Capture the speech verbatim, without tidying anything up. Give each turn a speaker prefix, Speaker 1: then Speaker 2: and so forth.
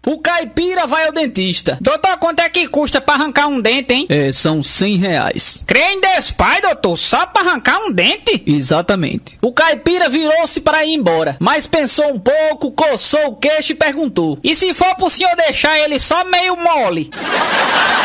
Speaker 1: O caipira vai ao dentista.
Speaker 2: Doutor, quanto é que custa pra arrancar um dente, hein?
Speaker 1: É, são cem reais.
Speaker 2: Crê em Deus Pai, doutor, só pra arrancar um dente?
Speaker 1: Exatamente. O caipira virou-se para ir embora, mas pensou um pouco, coçou o queixo e perguntou:
Speaker 2: E se for pro senhor deixar ele só meio mole?